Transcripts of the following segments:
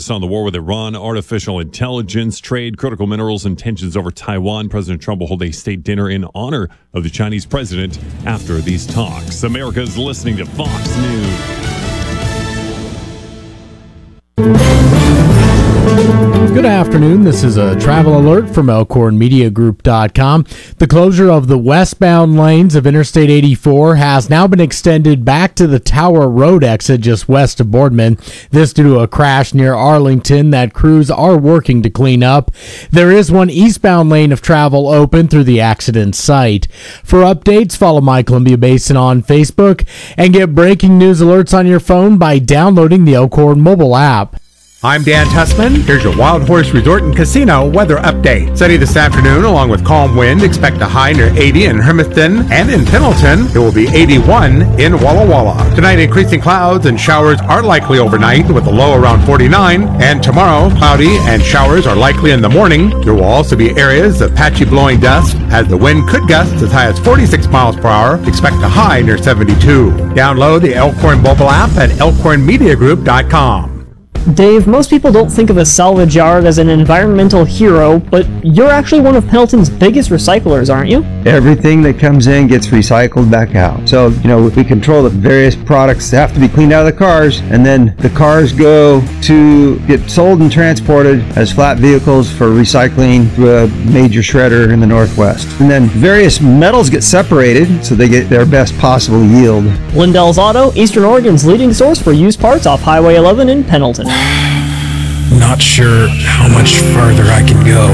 focused on the war with Iran, artificial intelligence, trade, critical minerals, and tensions over Taiwan. President Trump will hold a state dinner in honor of the Chinese president after these talks. America is listening to Fox News. Good afternoon. This is a travel alert from ElkhornMediaGroup.com. The closure of the westbound lanes of Interstate 84 has now been extended back to the Tower Road exit just west of Boardman. This due to a crash near Arlington that crews are working to clean up. There is one eastbound lane of travel open through the accident site. For updates, follow My Columbia Basin on Facebook and get breaking news alerts on your phone by downloading the Elkhorn mobile app. I'm Dan Tussman. Here's your Wild Horse Resort and Casino weather update. Sunny this afternoon along with calm wind. Expect a high near 80 in Hermiston and in Pendleton. It will be 81 in Walla Walla. Tonight, increasing clouds and showers are likely overnight with a low around 49. And tomorrow, cloudy and showers are likely in the morning. There will also be areas of patchy blowing dust as the wind could gust as high as 46 miles per hour. Expect a high near 72. Download the Elkhorn mobile app at ElkhornMediaGroup.com. Dave, most people don't think of a salvage yard as an environmental hero, but you're actually one of Pendleton's biggest recyclers, aren't you? Everything that comes in gets recycled back out. So, we control the various products that have to be cleaned out of the cars, and then the cars go to get sold and transported as flat vehicles for recycling through a major shredder in the Northwest. And then various metals get separated so they get their best possible yield. Lindell's Auto, Eastern Oregon's leading source for used parts off Highway 11 in Pendleton. Not sure how much farther I can go.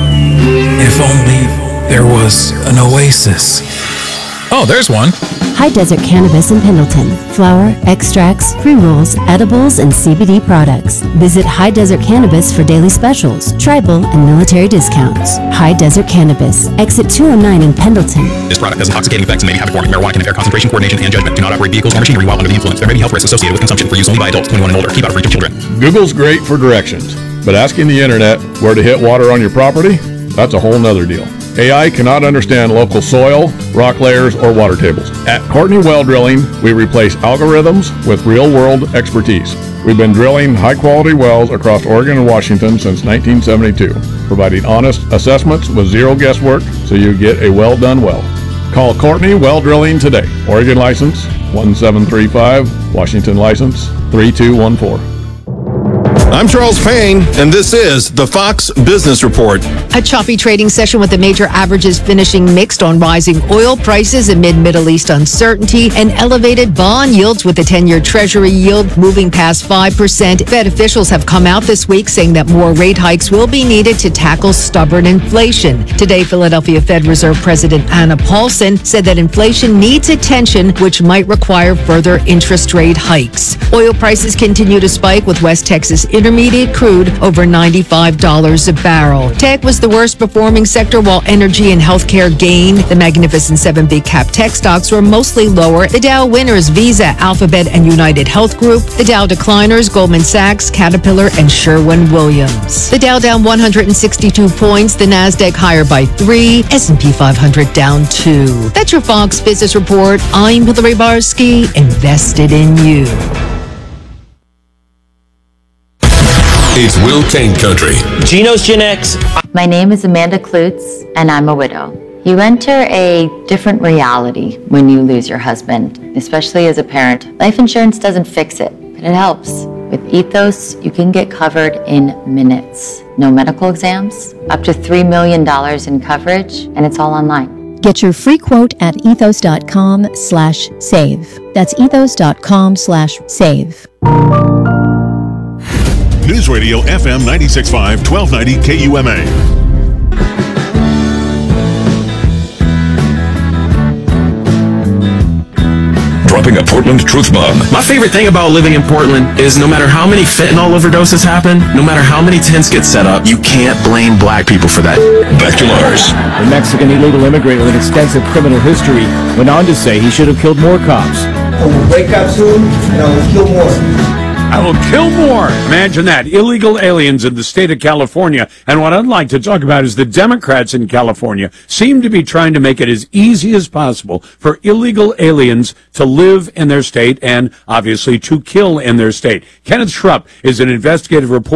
If only there was an oasis. Oh, there's one. High Desert Cannabis in Pendleton. Flower, extracts, pre-rolls, edibles, and CBD products. Visit High Desert Cannabis for daily specials, tribal, and military discounts. High Desert Cannabis. Exit 209 in Pendleton. This product has intoxicating effects and may be habit-forming. Marijuana can impair concentration, coordination, and judgment. Do not operate vehicles or machinery while under the influence. There may be health risks associated with consumption for use only by adults 21 and older. Keep out of reach of children. Google's great for directions, but asking the internet where to hit water on your property, that's a whole nother deal. AI cannot understand local soil, rock layers, or water tables. At Courtney Well Drilling, we replace algorithms with real-world expertise. We've been drilling high-quality wells across Oregon and Washington since 1972, providing honest assessments with zero guesswork so you get a well-done well. Call Courtney Well Drilling today. Oregon license 1735, Washington license 3214. I'm Charles Payne, and this is the Fox Business Report. A choppy trading session with the major averages finishing mixed on rising oil prices amid Middle East uncertainty and elevated bond yields with the 10-year Treasury yield moving past 5%. Fed officials have come out this week saying that more rate hikes will be needed to tackle stubborn inflation. Today, Philadelphia Fed Reserve President Anna Paulson said that inflation needs attention, which might require further interest rate hikes. Oil prices continue to spike with West Texas Intermediate crude over $95 a barrel. Tech was the worst performing sector while energy and healthcare gained. The Magnificent 7 big cap tech stocks were mostly lower. The Dow winners Visa, Alphabet, and United Health Group. The Dow decliners Goldman Sachs, Caterpillar, and Sherwin-Williams. The Dow down 162 points. The Nasdaq higher by 3. S&P 500 down 2. That's your Fox Business Report. I'm Hillary Barsky, invested in you. It's Will Kane Country. Geno's Gen X. My name is Amanda Klutz, and I'm a widow. You enter a different reality when you lose your husband, especially as a parent. Life insurance doesn't fix it, but it helps. With Ethos, you can get covered in minutes. No medical exams, up to $3 million in coverage, and it's all online. Get your free quote at ethos.com/save. That's ethos.com/save. News Radio FM 96.5, 1290 KUMA. Dropping a Portland truth bomb. My favorite thing about living in Portland is no matter how many fentanyl overdoses happen, no matter how many tents get set up, you can't blame black people for that. Back to Lars. The Mexican illegal immigrant with an extensive criminal history went on to say he should have killed more cops. I will wake up soon and I will kill more. I will kill more. Imagine that. Illegal aliens in the state of California. And what I'd like to talk about is the Democrats in California seem to be trying to make it as easy as possible for illegal aliens to live in their state and obviously to kill in their state. Kenneth Schrupp is an investigative reporter